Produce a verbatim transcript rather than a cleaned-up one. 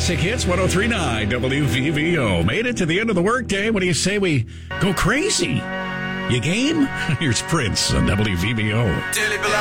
Classic Hits one oh three point nine W V V O. Made it to the end of the workday. What do you say we go crazy? You game? Here's Prince on W V V O.